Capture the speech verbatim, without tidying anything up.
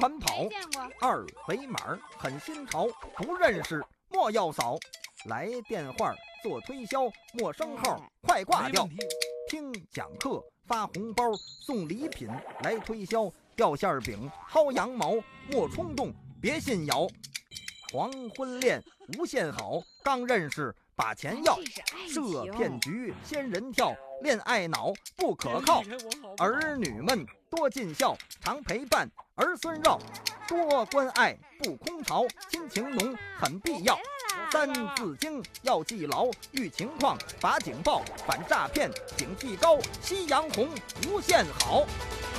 款跑，二肥马很新潮，不认识莫要扫。来电话做推销，陌生号快挂掉。听讲课发红包送礼品，来推销掉馅饼薅羊毛，莫冲动别信谣。黄昏恋无限好，刚认识把钱要，设骗局仙人跳，恋爱脑不可靠。儿女们多尽孝，常陪伴儿孙绕，多关爱不空巢，亲情浓很必要。三字经要记牢，遇情况罚警报，反诈骗警惕高，夕阳红无限好。